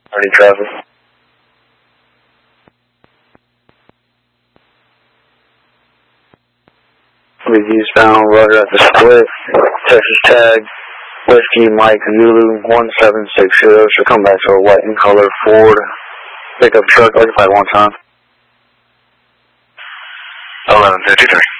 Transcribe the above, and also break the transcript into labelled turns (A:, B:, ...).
A: Already traffic. We've eastbound, Roger at the split. Texas tag, Whiskey Mike Zulu 1760. Should come back to a white and color Ford pickup truck, occupied one time.
B: 1153.